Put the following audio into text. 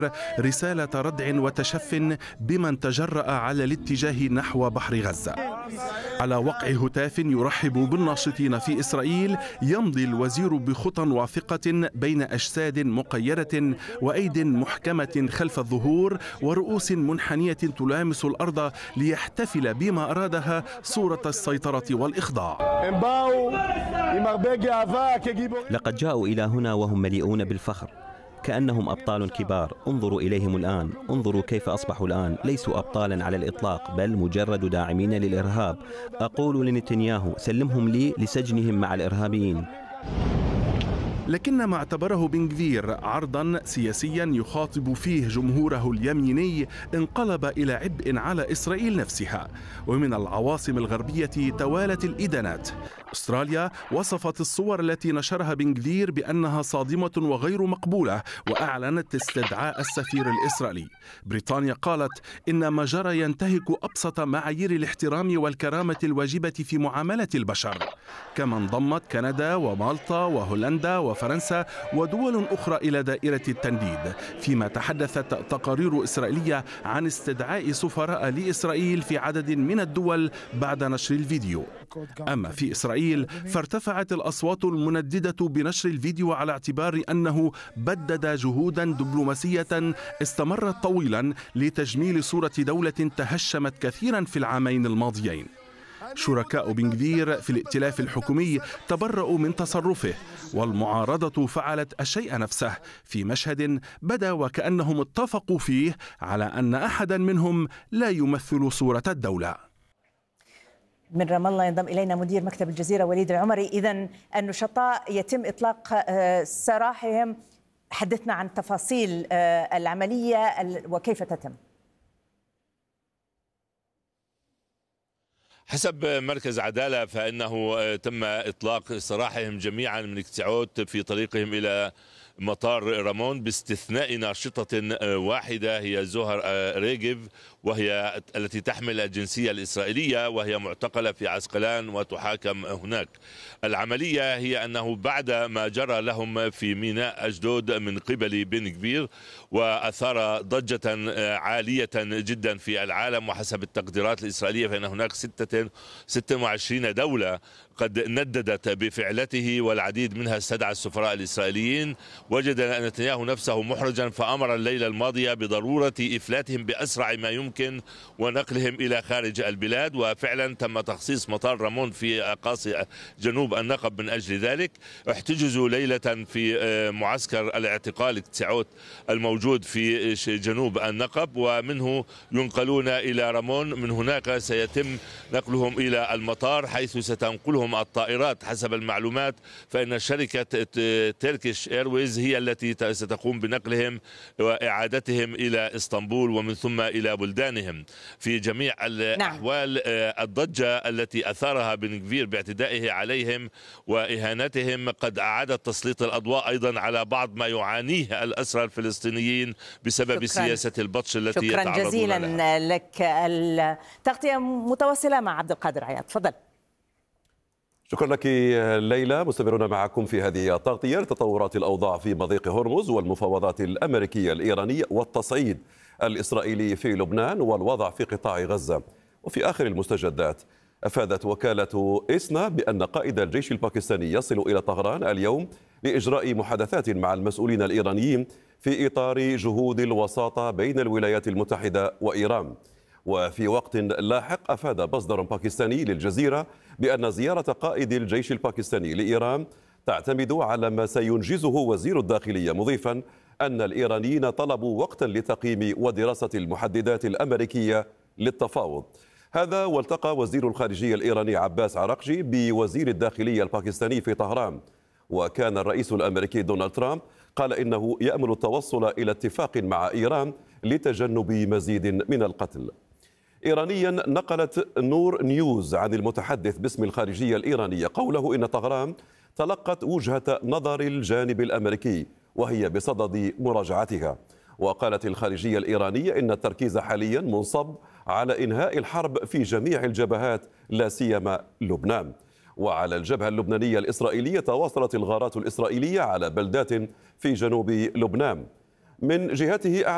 رسالة ردع وتشف بمن تجرأ على الاتجاه نحو بحر غزة. على وقع هتاف يرحب بالناشطين في إسرائيل، يمضي الوزير بخطى واثقة بين أجساد مقيدة وأيد محكمة خلف الظهور ورؤوس منحنية تلامس الأرض، ليحتفل بما أرادها صورة السيطرة والإخضاع. لقد جاءوا إلى هنا وهم مليئون بالفخر، كأنهم أبطال كبار. انظروا إليهم الآن، انظروا كيف أصبحوا الآن. ليسوا أبطالا على الإطلاق، بل مجرد داعمين للإرهاب. أقول لنتنياهو: سلمهم لي لسجنهم مع الإرهابيين. لكن ما اعتبره بن غفير عرضا سياسيا يخاطب فيه جمهوره اليميني انقلب إلى عبء على إسرائيل نفسها. ومن العواصم الغربية توالت الإدانات. أستراليا وصفت الصور التي نشرها بن غفير بأنها صادمة وغير مقبولة، وأعلنت استدعاء السفير الإسرائيلي. بريطانيا قالت إن ما جرى ينتهك أبسط معايير الاحترام والكرامة الواجبة في معاملة البشر. كما انضمت كندا ومالطا وهولندا وفرنسا ودول أخرى إلى دائرة التنديد، فيما تحدثت تقارير إسرائيلية عن استدعاء سفراء لإسرائيل في عدد من الدول بعد نشر الفيديو. أما في إسرائيل فارتفعت الأصوات المنددة بنشر الفيديو على اعتبار أنه بدد جهودا دبلوماسية استمرت طويلا لتجميل صورة دولة تهشمت كثيرا في العامين الماضيين. شركاء بن غفير في الائتلاف الحكومي تبرؤوا من تصرفه، والمعارضة فعلت الشيء نفسه في مشهد بدا وكأنهم اتفقوا فيه على أن أحدا منهم لا يمثل صورة الدولة. من رام الله ينضم إلينا مدير مكتب الجزيرة وليد العمري. إذن النشطاء يتم إطلاق سراحهم، حدثنا عن تفاصيل العملية وكيف تتم. حسب مركز عدالة فإنه تم إطلاق سراحهم جميعا من اكتعوت في طريقهم إلى مطار رامون، باستثناء ناشطة واحدة هي زهر ريجيف، وهي التي تحمل الجنسية الإسرائيلية، وهي معتقلة في عسقلان وتحاكم هناك. العملية هي أنه بعد ما جرى لهم في ميناء أشدود من قبل بن غفير وأثار ضجة عالية جدا في العالم، وحسب التقديرات الإسرائيلية فإن هناك 26 دولة قد نددت بفعلته، والعديد منها استدعى السفراء الإسرائيليين. وجد نتنياهو نفسه محرجا فأمر الليلة الماضية بضرورة إفلاتهم بأسرع ما يمكن ونقلهم إلى خارج البلاد، وفعلا تم تخصيص مطار رامون في أقاصي جنوب النقب من أجل ذلك. احتجزوا ليلة في معسكر الاعتقال اكتعوت الموجود في جنوب النقب، ومنه ينقلون إلى رامون. من هناك سيتم نقلهم إلى المطار حيث ستنقلهم الطائرات. حسب المعلومات فإن شركة تركيش ايرويز هي التي ستقوم بنقلهم وإعادتهم إلى اسطنبول ومن ثم إلى بلدانهم. في جميع الأحوال الضجة التي أثارها بن غفير باعتدائه عليهم وإهانتهم قد أعادت تسليط الأضواء أيضا على بعض ما يعانيه الأسرى الفلسطينيين بسبب سياسة البطش التي يتعرضون لها. شكرا جزيلا لك. التغطية متواصلة مع عبد القادر عياض، تفضل. شكرا لك ليلى. مستمرون معكم في هذه التغطية لتطورات الأوضاع في مضيق هرمز والمفاوضات الأمريكية الإيرانية والتصعيد الإسرائيلي في لبنان والوضع في قطاع غزة. وفي آخر المستجدات أفادت وكالة إسنا بأن قائد الجيش الباكستاني يصل إلى طهران اليوم لإجراء محادثات مع المسؤولين الإيرانيين في إطار جهود الوساطة بين الولايات المتحدة وإيران. وفي وقت لاحق أفاد مصدر باكستاني للجزيرة بأن زيارة قائد الجيش الباكستاني لإيران تعتمد على ما سينجزه وزير الداخلية، مضيفا أن الإيرانيين طلبوا وقتا لتقييم ودراسة المحددات الأمريكية للتفاوض. هذا والتقى وزير الخارجية الإيراني عباس عراقجي بوزير الداخلية الباكستاني في طهران. وكان الرئيس الأمريكي دونالد ترامب قال إنه يأمل التوصل إلى اتفاق مع إيران لتجنب مزيد من القتل. إيرانيا نقلت نور نيوز عن المتحدث باسم الخارجية الإيرانية قوله إن طهران تلقت وجهة نظر الجانب الأمريكي وهي بصدد مراجعتها. وقالت الخارجية الإيرانية إن التركيز حاليا منصب على إنهاء الحرب في جميع الجبهات لا سيما لبنان. وعلى الجبهة اللبنانية الإسرائيلية تواصلت الغارات الإسرائيلية على بلدات في جنوب لبنان. من جهته